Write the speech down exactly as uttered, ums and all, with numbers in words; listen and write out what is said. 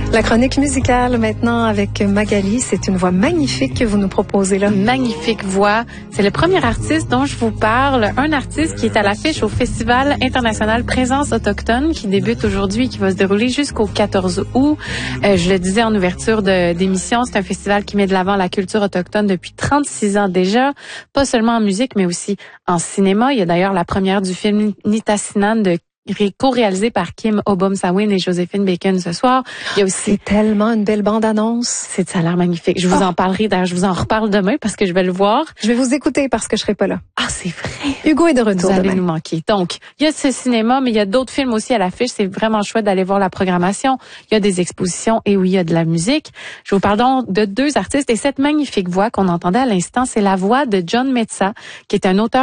La chronique musicale maintenant avec Magali. C'est une voix magnifique que vous nous proposez là. Magnifique voix. C'est le premier artiste dont je vous parle. Un artiste qui est à l'affiche au Festival international Présence autochtone qui débute aujourd'hui et qui va se dérouler jusqu'au quatorze août. Euh, je le disais en ouverture de, d'émission, c'est un festival qui met de l'avant la culture autochtone depuis trente-six ans déjà. Pas seulement en musique, mais aussi en cinéma. Il y a d'ailleurs la première du film Nitassinan de co-réalisé par Kim Obum-Sawin et Joséphine Bacon ce soir. Il y a aussi... C'est tellement une belle bande-annonce. C'est, ça a l'air magnifique. Je vous oh. en parlerai, d'ailleurs, je vous en reparle demain parce que je vais le voir. Je vais vous écouter parce que je serai pas là. Ah, c'est vrai. Hugo est de retour Vous allez demain. nous manquer. Donc, il y a ce cinéma, mais il y a d'autres films aussi à l'affiche. C'est vraiment chouette d'aller voir la programmation. Il y a des expositions et oui, il y a de la musique. Je vous parle donc de deux artistes et cette magnifique voix qu'on entendait à l'instant, c'est la voix de John Metsa, qui est un auteur